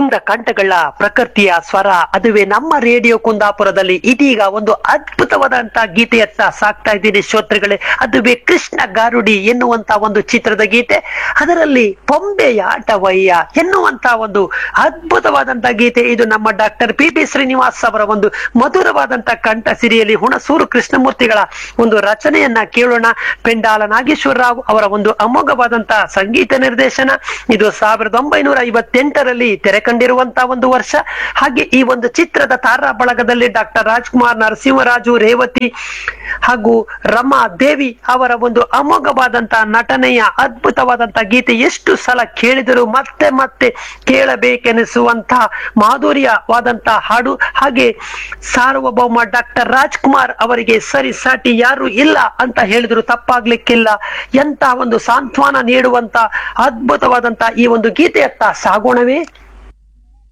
ಮಧುರ ಕಂಠಗಳ ಪ್ರಕೃತಿಯ ಸ್ವರ, ಅದುವೇ ನಮ್ಮ ರೇಡಿಯೋ ಕುಂದಾಪುರದಲ್ಲಿ ಇದೀಗ ಒಂದು ಅದ್ಭುತವಾದಂತ ಗೀತೆಯತ್ತ ಸಾಕ್ತಾ ಇದ್ದೀನಿ ಶ್ರೋತೃಗಳೇ. ಅದುವೇ ಕೃಷ್ಣ ಗಾರುಡಿ ಎನ್ನುವಂತ ಒಂದು ಚಿತ್ರದ ಗೀತೆ. ಅದರಲ್ಲಿ ಬೊಂಬೆಯ ಆಟವಯ್ಯ ಎನ್ನುವಂತ ಒಂದು ಅದ್ಭುತವಾದಂತ ಗೀತೆ. ಇದು ನಮ್ಮ ಡಾಕ್ಟರ್ ಪಿ ಶ್ರೀನಿವಾಸ್ ಅವರ ಒಂದು ಮಧುರವಾದಂತ ಕಂಠ ಸಿರಿಯಲ್ಲಿ ಹುಣಸೂರು ಕೃಷ್ಣಮೂರ್ತಿಗಳ ಒಂದು ರಚನೆಯನ್ನ ಕೇಳೋಣ. ಪೆಂಡಾಲ ನಾಗೇಶ್ವರರಾವ್ ಅವರ ಒಂದು ಅಮೋಘವಾದಂತ ಸಂಗೀತ ನಿರ್ದೇಶನ. ಇದು 1958ರಲ್ಲಿ ತೆರೆ ಕಂಡಿರುವಂತಹ ಒಂದು ವರ್ಷ. ಹಾಗೆ ಈ ಒಂದು ಚಿತ್ರದ ತಾರಾ ಬಳಗದಲ್ಲಿ ಡಾಕ್ಟರ್ ರಾಜ್ಕುಮಾರ್, ನರಸಿಂಹರಾಜು, ರೇವತಿ ಹಾಗೂ ರಮಾ ದೇವಿ ಅವರ ಒಂದು ಅಮೋಘವಾದಂತಹ ನಟನೆಯ ಅದ್ಭುತವಾದಂತಹ ಗೀತೆ. ಎಷ್ಟು ಸಲ ಕೇಳಿದರೂ ಮತ್ತೆ ಮತ್ತೆ ಕೇಳಬೇಕೆನಿಸುವಂತಹ ಮಾಧುರ್ಯವಾದಂತಹ ಹಾಡು. ಹಾಗೆ ಸಾರ್ವಭೌಮ ಡಾಕ್ಟರ್ ರಾಜ್ಕುಮಾರ್ ಅವರಿಗೆ ಸರಿ ಸಾಟಿ ಯಾರು ಇಲ್ಲ ಅಂತ ಹೇಳಿದ್ರು ತಪ್ಪಾಗ್ಲಿಕ್ಕಿಲ್ಲ. ಎಂತ ಒಂದು ಸಾಂತ್ವನ ನೀಡುವಂತ ಅದ್ಭುತವಾದಂತ ಈ ಒಂದು ಗೀತೆಯತ್ತ ಸಾಗೋಣವೇ.